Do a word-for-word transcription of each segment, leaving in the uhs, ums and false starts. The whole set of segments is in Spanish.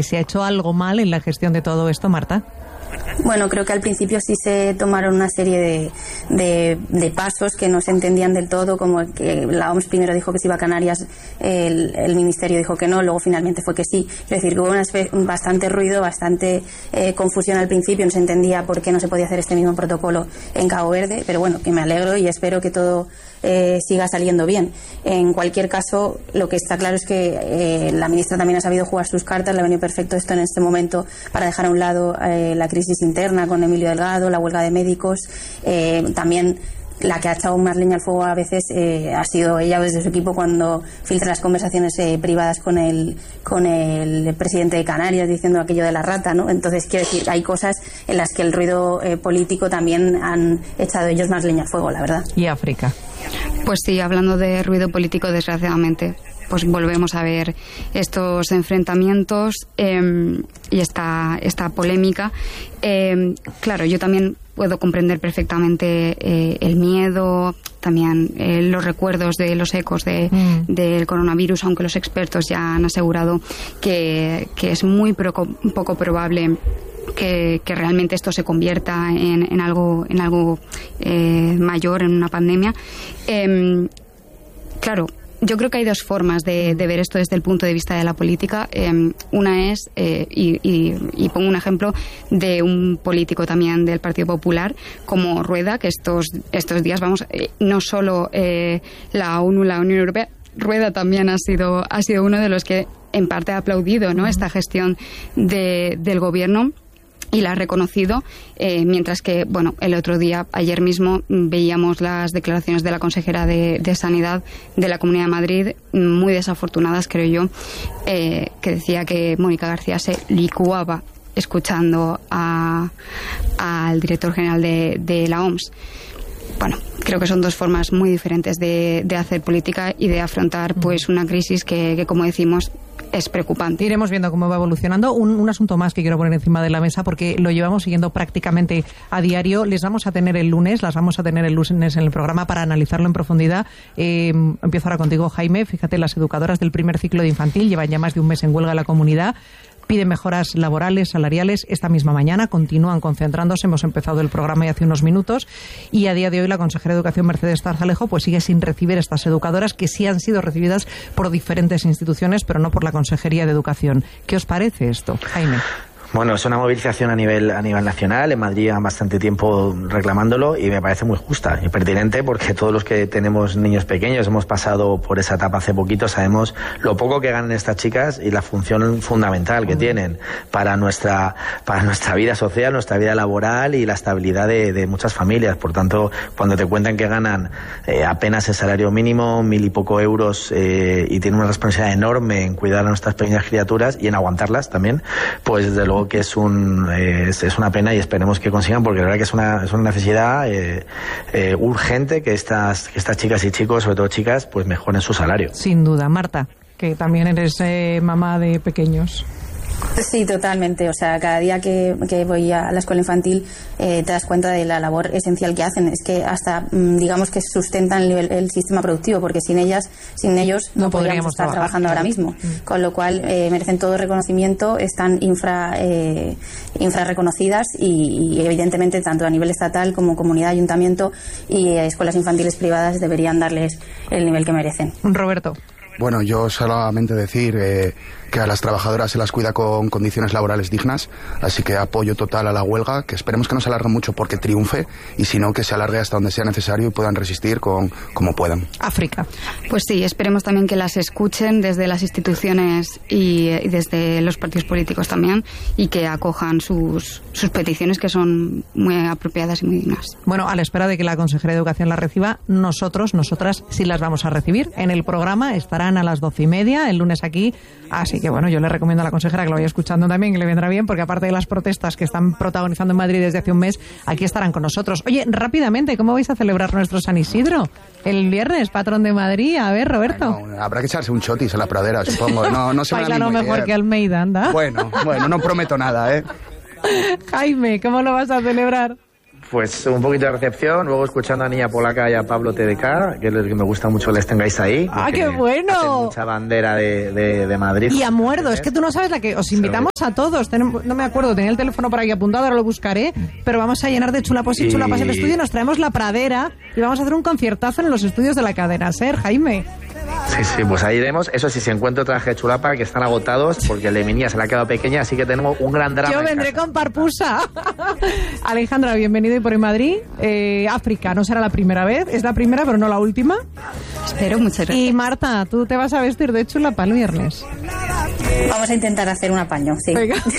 que se ha hecho algo mal en la gestión de todo esto, Marta. Bueno, creo que al principio sí se tomaron una serie de, de, de pasos que no se entendían del todo, como que la O M S primero dijo que se iba a Canarias, el, el Ministerio dijo que no, luego finalmente fue que sí. Es decir, que hubo una, bastante ruido, bastante eh, confusión al principio, no se entendía por qué no se podía hacer este mismo protocolo en Cabo Verde, pero bueno, que me alegro y espero que todo eh, siga saliendo bien. En cualquier caso, lo que está claro es que eh, la ministra también ha sabido jugar sus cartas, le ha venido perfecto esto en este momento para dejar a un lado eh, la crisis interna con Emilio Delgado, la huelga de médicos, eh, también la que ha echado más leña al fuego a veces eh, ha sido ella desde su equipo cuando filtra las conversaciones eh, privadas con el con el presidente de Canarias diciendo aquello de la rata, ¿no? Entonces quiero decir, hay cosas en las que el ruido eh, político también han echado ellos más leña al fuego, la verdad. ¿Y África? Pues sí, hablando de ruido político, desgraciadamente, pues volvemos a ver estos enfrentamientos eh, y esta, esta polémica. Eh, claro, yo también puedo comprender perfectamente eh, el miedo, también eh, los recuerdos de los ecos de, mm. del coronavirus, aunque los expertos ya han asegurado que, que es muy poco, poco probable Que, que realmente esto se convierta en, en algo, en algo eh, mayor, en una pandemia. Eh, claro, yo creo que hay dos formas de, de ver esto desde el punto de vista de la política. Eh, una es, eh, y, y, y pongo un ejemplo de un político también del Partido Popular, como Rueda, que estos, estos días, vamos, eh, no solo eh, la ONU, la Unión Europea, Rueda también ha sido, ha sido uno de los que en parte ha aplaudido, ¿no?, esta gestión de, del gobierno. Y la ha reconocido, eh, mientras que, bueno, el otro día, ayer mismo, veíamos las declaraciones de la consejera de, de Sanidad de la Comunidad de Madrid, muy desafortunadas, creo yo, eh, que decía que Mónica García se licuaba escuchando a, al director general de, de la O M S. Bueno, creo que son dos formas muy diferentes de, de hacer política y de afrontar, pues, una crisis que, que, como decimos, es preocupante. Iremos viendo cómo va evolucionando. Un, un asunto más que quiero poner encima de la mesa, porque lo llevamos siguiendo prácticamente a diario. Les vamos a tener el lunes, las vamos a tener el lunes en el programa para analizarlo en profundidad. Eh, empiezo ahora contigo, Jaime. Fíjate, las educadoras del primer ciclo de infantil llevan ya más de un mes en huelga en la comunidad. Piden mejoras laborales, salariales. Esta misma mañana continúan concentrándose. Hemos empezado el programa ya hace unos minutos y a día de hoy la consejera de Educación, Mercedes Tarzalejo, pues sigue sin recibir estas educadoras que sí han sido recibidas por diferentes instituciones, pero no por la Consejería de Educación. ¿Qué os parece esto, Jaime? Bueno, es una movilización a nivel a nivel nacional. En Madrid llevan bastante tiempo reclamándolo y me parece muy justa y pertinente, porque todos los que tenemos niños pequeños hemos pasado por esa etapa hace poquito, sabemos lo poco que ganan estas chicas y la función fundamental que tienen para nuestra para nuestra vida social, nuestra vida laboral y la estabilidad de, de muchas familias. Por tanto, cuando te cuentan que ganan eh, apenas el salario mínimo, mil y poco euros, eh, y tienen una responsabilidad enorme en cuidar a nuestras pequeñas criaturas y en aguantarlas también, pues desde luego que es un eh, es, es una pena y esperemos que consigan, porque la verdad que es una es una necesidad eh, eh, urgente que estas que estas chicas y chicos, sobre todo chicas, pues mejoren su salario. Sin duda. Marta, que también eres eh, mamá de pequeños. Sí, totalmente. O sea, cada día que, que voy a la escuela infantil eh, te das cuenta de la labor esencial que hacen. Es que hasta, digamos, que sustentan el, el sistema productivo, porque sin ellas, sin ellos no, no podríamos estar trabajar, trabajando claro. ahora mismo. Mm. Con lo cual eh, merecen todo reconocimiento, están infra eh, infra reconocidas y, y evidentemente tanto a nivel estatal como comunidad, ayuntamiento y eh, escuelas infantiles privadas deberían darles el nivel que merecen. Roberto. Bueno, yo solamente decir eh, que a las trabajadoras se las cuida con condiciones laborales dignas, así que apoyo total a la huelga, que esperemos que no se alargue mucho porque triunfe, y si no, que se alargue hasta donde sea necesario y puedan resistir con, como puedan. África. Pues sí, esperemos también que las escuchen desde las instituciones y, y desde los partidos políticos también, y que acojan sus, sus peticiones, que son muy apropiadas y muy dignas. Bueno, a la espera de que la consejera de Educación las reciba, nosotros, nosotras sí las vamos a recibir. En el programa estarán a las doce y media, el lunes aquí, así que bueno, yo le recomiendo a la consejera que lo vaya escuchando también, que le vendrá bien, porque aparte de las protestas que están protagonizando en Madrid desde hace un mes, aquí estarán con nosotros. Oye, rápidamente, ¿cómo vais a celebrar nuestro San Isidro? El viernes, patrón de Madrid. A ver, Roberto. Bueno, habrá que echarse un chotis a la pradera, supongo. No, no se Baila lo mejor idea. Que Almeida, anda. Bueno, bueno, no prometo nada, ¿eh? Jaime, ¿cómo lo vas a celebrar? Pues un poquito de recepción, luego escuchando a Niña Polaca y a Pablo T D K, que es el que me gusta mucho que les tengáis ahí. ¡Ah, qué bueno! Hacen mucha bandera de, de, de Madrid. Y a Muerdo, es que tú no sabes la que... Os invitamos a todos, Tenemos, no me acuerdo, tenía el teléfono por aquí apuntado, ahora lo buscaré, pero vamos a llenar de chulapos y, y... chulapas el estudio, nos traemos la pradera y vamos a hacer un conciertazo en los estudios de la cadena SER, Jaime. Sí, sí, pues ahí iremos. Eso sí, si encuentro traje de chulapa, que están agotados, porque el de mi niña se le ha quedado pequeña, así que tenemos un gran drama. Yo vendré con parpusa. Alejandra, bienvenido y por en Madrid. Eh, África, no será la primera vez, es la primera, pero no la última. Espero, muchas gracias. Y Marta, tú te vas a vestir de chulapa el viernes. Vamos a intentar hacer un apaño, sí.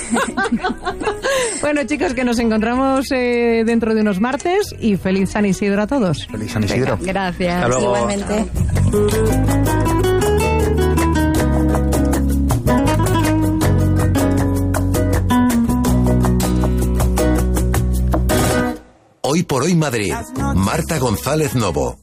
Bueno, chicos, que nos encontramos eh, dentro de unos martes y feliz San Isidro a todos. Feliz San Isidro. Venga, gracias. Igualmente. Hoy por hoy Madrid. Marta González Novo.